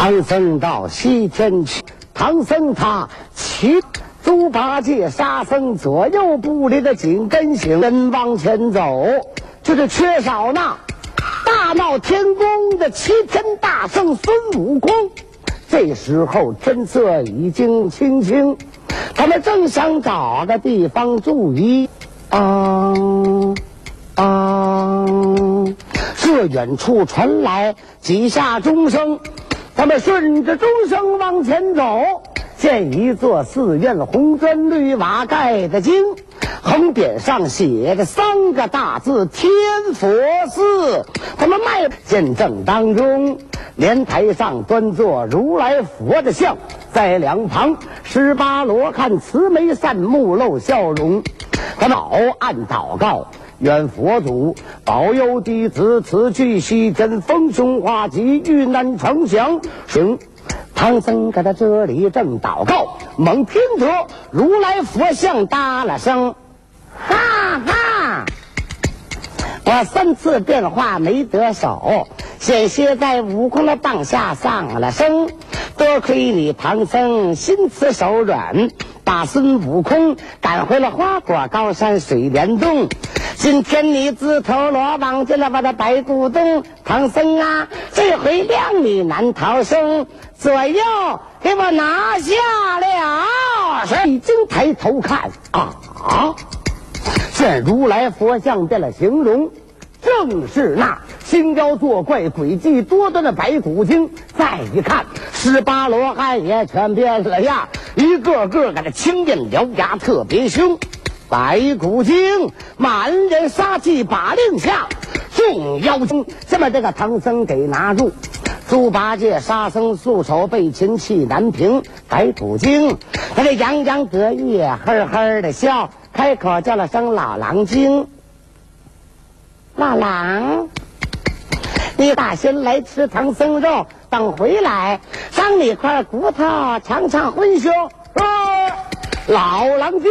唐僧到西天去，唐僧他骑猪八戒、沙僧左右部里的紧跟行人往前走，就是缺少那大闹天宫的齐天大圣孙悟空。这时候天色已经清清，他们正想找个地方住一这远处传来几下钟声，他们顺着钟声往前走，见一座寺院，红砖绿瓦盖的精，横匾上写着3个大字天佛寺。他们迈见正当中，莲台上端坐如来佛的像，在两旁18罗汉慈眉善目露笑容。他们暗祷告，愿佛祖保佑弟子此去西天风雄化吉，遇难成祥。行，唐僧搁在这里正祷告，猛听得如来佛像搭了声：哈哈，我3次变化没得手，险些在悟空的棒下丧了生。多亏你唐僧心慈手软，把孙悟空赶回了花果高山水帘洞。今天你自投罗网进了我的白骨洞，唐僧啊，这回谅你难逃生，左右给我拿下了。是已经抬头看见如来佛像变了形容，正是那兴妖作怪、诡计多端的白骨精。再一看，18罗汉也全变了样，一个个搁这青面獠牙，特别凶。白骨精满人杀气，把令下，众妖精先把这个唐僧给拿住。猪八戒、沙僧素手被擒，气难平。白骨精他这洋洋得意，呵呵的笑，开口叫了声老狼精。老狼，你打先来吃唐僧肉，等回来伤你块骨头尝尝荤腥。老狼精